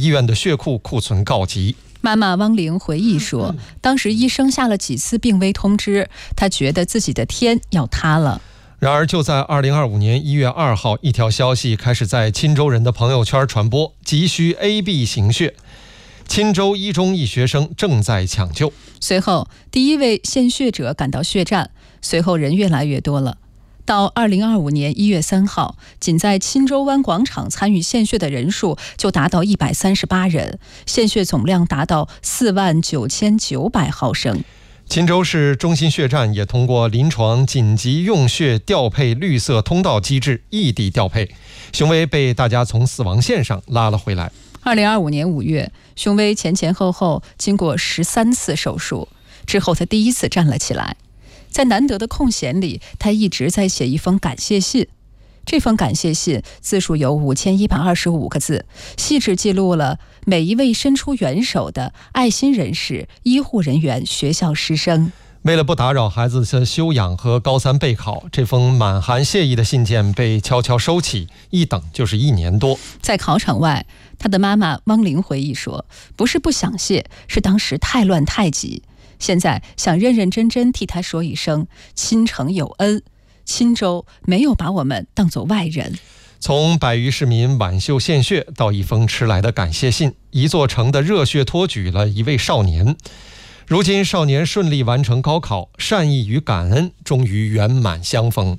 医院的血库库存告急。 妈妈汪玲回忆说，当时医生下了几次病危通知，她觉得自己的天要塌了。 然而就在2025年1月2号，一条消息开始在钦州人的朋友圈传播，急需 AB 型血，钦州一中一学生正在抢救。 随后第一位献血者赶到血站，随后人越来越多了。到2025年1月3号，仅在钦州湾广场参与献血的人数就达到138人，献血总量达到49900毫升。 钦州市中心血站也通过临床紧急用血调配绿色通道机制异地调配，熊威被大家从死亡线上拉了回来。 2025年5月，熊威前后经过13次手术之后，他第一次站了起来。在难得的空闲里，他一直在写一封感谢信。这封感谢信字数有5125个字，细致记录了每一位伸出援手的爱心人士、医护人员、学校师生。 为了不打扰孩子的休养和高3备考，这封满含谢意的信件被悄悄收起，一等就是1年多。 在考场外，他的妈妈汪玲回忆说，不是不想谢，是当时太乱太急，现在想认认真真替他说一声钦城有恩，钦州没有把我们当作外人。 从100余市民挽袖献血到一封迟来的感谢信，一座城的热血托举了一位少年。如今少年顺利完成高考，善意与感恩终于圆满相逢。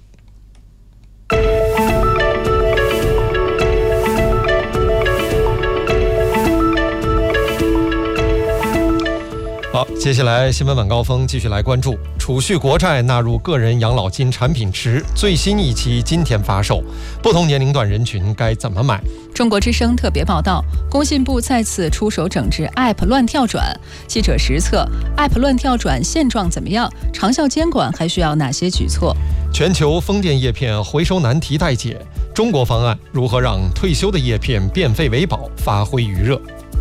好，接下来新闻晚高峰继续来关注储蓄国债纳入个人养老金产品池最新一期今天发售，不同年龄段人群该怎么买？ 中国之声特别报道，工信部再次出手整治 App 乱跳转。记者实测 App 乱跳转现状怎么样？长效监管还需要哪些举措？ 全球风电叶片回收难题待解，中国方案如何让退休的叶片变废为宝，发挥余热？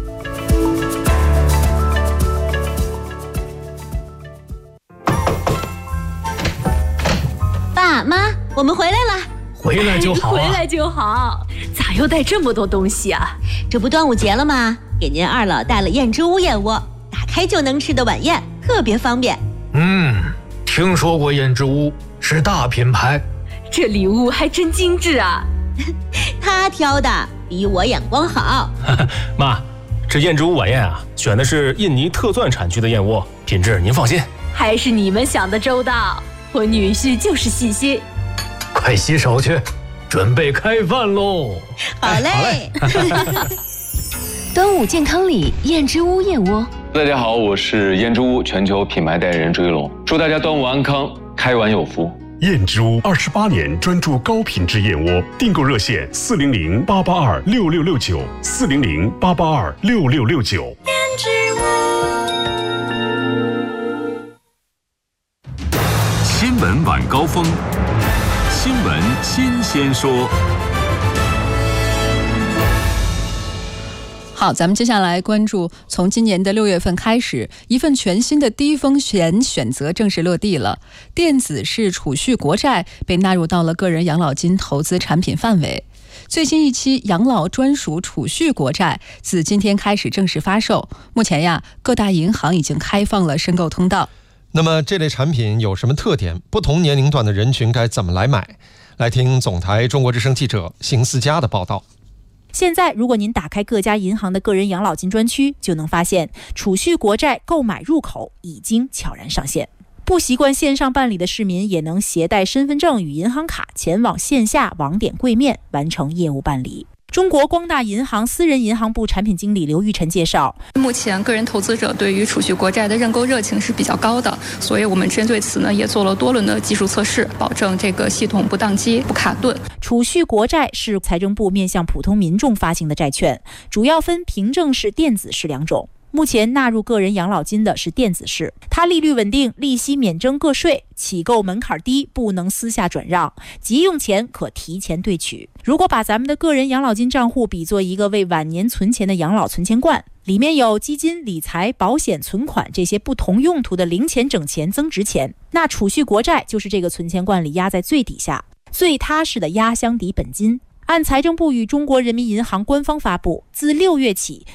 爸妈，我们回来了。 回来就好啊， 回来就好。咋又带这么多东西啊？ 这不端午节了吗？给您二老带了燕之屋燕窝，打开就能吃的晚宴，特别方便。 听说过燕之屋，是大品牌。 这礼物还真精致啊。 他挑的比我眼光好。 妈，这燕之屋晚宴啊，选的是印尼特钻产区的燕窝，品质您放心。 还是你们想的周到，我女婿就是细心。 快洗手去，准备开饭喽！ 好嘞。 端午健康礼，燕之屋燕窝。 大家好，我是燕之屋全球品牌代言人追龙，祝大家端午安康，开碗有福。 燕之屋28年专注高品质燕窝，订购热线400-882-6669，400-882-6669。 燕之屋。 新闻晚高峰，新闻新鲜说。 好，咱们接下来关注，从今年的6月份开始，一份全新的低风险选择正式落地了。电子式储蓄国债被纳入到了个人养老金投资产品范围。最新一期养老专属储蓄国债自今天开始正式发售。目前呀，各大银行已经开放了申购通道。 那么这类产品有什么特点？不同年龄段的人群该怎么来买？来听总台中国之声记者邢思佳的报道。 现在，如果您打开各家银行的个人养老金专区，就能发现储蓄国债购买入口已经悄然上线。不习惯线上办理的市民也能携带身份证与银行卡前往线下网点柜面完成业务办理。中国光大银行私人银行部产品经理刘玉晨介绍， 目前个人投资者对于储蓄国债的认购热情是比较高的，所以我们针对此呢也做了多轮的技术测试，保证这个系统不宕机、不卡顿。 储蓄国债是财政部面向普通民众发行的债券，主要分凭证式、电子式两种。目前纳入个人养老金的是电子式，它利率稳定，利息免征个税，起购门槛低，不能私下转让，急用钱可提前兑取。如果把咱们的个人养老金账户比作一个为晚年存钱的养老存钱罐，里面有基金、理财、保险、存款这些不同用途的零钱、整钱、增值钱，那储蓄国债就是这个存钱罐里压在最底下，最踏实的压箱底本金。按财政部与中国人民银行官方发布，自6月起，